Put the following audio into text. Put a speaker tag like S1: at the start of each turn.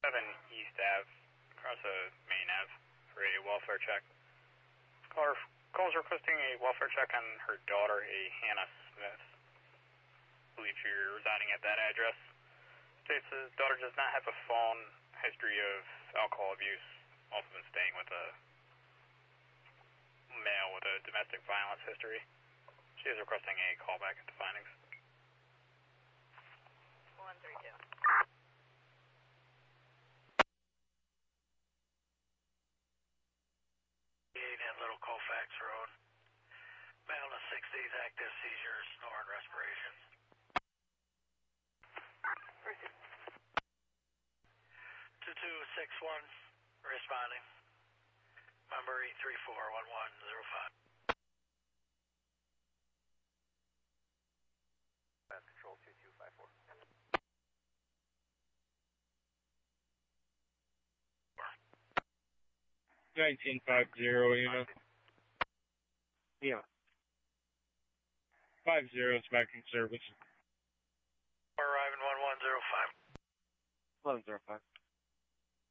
S1: East Ave, across a main Ave, for a welfare check. Calls requesting a welfare check on her daughter, a Hannah Smith. I believe you're residing at that address. States his daughter does not have a phone, history of alcohol abuse, also been staying with a male with a domestic violence history. She is requesting a callback at the findings.
S2: 132.
S3: And Little Colfax Road. Male in the 60s, active seizures, snoring, respiration. 2261, responding. Member E341105.
S4: Control 2254.
S5: 1950, unit.
S4: Yeah.
S5: 50 is back in service.
S3: We're arriving 1105.
S4: 1105.